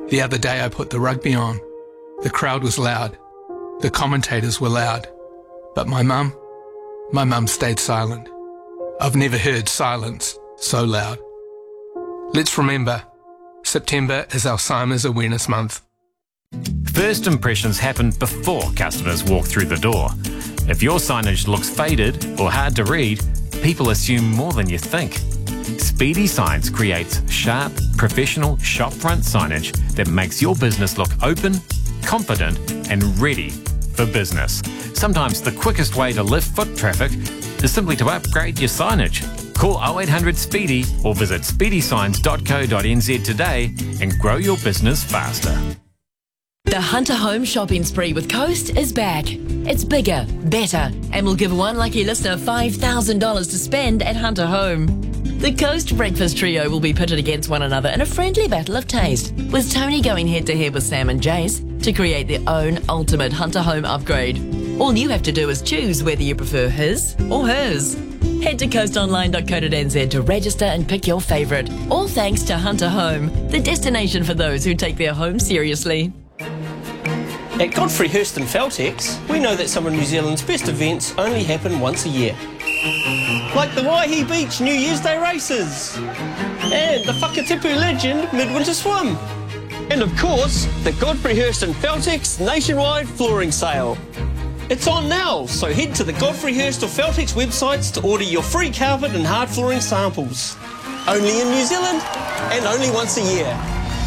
The other day I put the rugby on. The crowd was loud. The commentators were loud. But my mum stayed silent. I've never heard silence so loud. Let's remember, September is Alzheimer's Awareness Month. First impressions happen before customers walk through the door. If your signage looks faded or hard to read, people assume more than you think. Speedy Signs creates sharp, professional shopfront signage that makes your business look open, confident and ready for business. Sometimes the quickest way to lift foot traffic is simply to upgrade your signage. Call 0800 Speedy or visit speedysigns.co.nz today and grow your business faster. The Hunter Home shopping spree with Coast is back. It's bigger, better, and will give one lucky listener $5,000 to spend at Hunter Home. The Coast Breakfast Trio will be pitted against one another in a friendly battle of taste, with Tony going head-to-head with Sam and Jace to create their own ultimate Hunter Home upgrade. All you have to do is choose whether you prefer his or hers. Head to coastonline.co.nz to register and pick your favourite. All thanks to Hunter Home, the destination for those who take their home seriously. At Godfrey Hirst and Feltex, we know that some of New Zealand's best events only happen once a year. Like the Waihi Beach New Year's Day races, and the Whakatipu Legend Midwinter Swim, and of course, the Godfrey Hirst and Feltex nationwide flooring sale. It's on now, so head to the Godfrey Hirst or Feltex websites to order your free carpet and hard flooring samples. Only in New Zealand, and only once a year.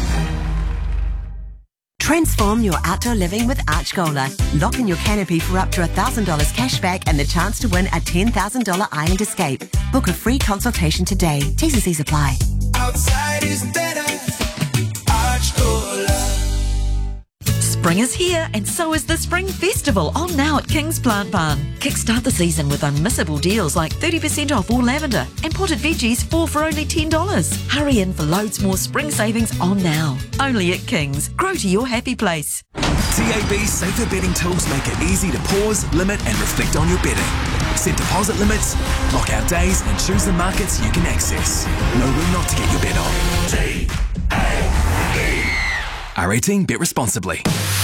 Transform your outdoor living with Archgola. Lock in your canopy for up to $1,000 cash back and the chance to win a $10,000 Island Escape. Book a free consultation today. T's and C's apply. Outside is better. Archgola. Spring is here and so is the Spring Festival on now at King's Plant Barn. Kickstart the season with unmissable deals like 30% off all lavender and potted veggies 4 for only $10. Hurry in for loads more spring savings on now. Only at King's. Grow to your happy place. TAB's safer betting tools make it easy to pause, limit and reflect on your betting. Set deposit limits, lock out days and choose the markets you can access. Know when not to get your bet on. TAB. R18, bet responsibly.